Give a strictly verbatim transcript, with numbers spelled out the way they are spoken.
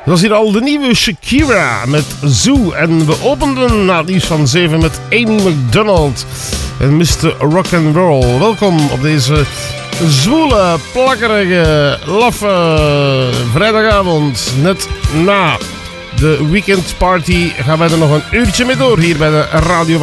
Dat was hier al de nieuwe Shakira met Zoo. En we openden na het nieuws van zeven met Amy McDonald en mister Rock'n'Roll. Welkom op deze zwoele, plakkerige, laffe vrijdagavond. Net na de weekendparty gaan wij er nog een uurtje mee door hier bij de radio van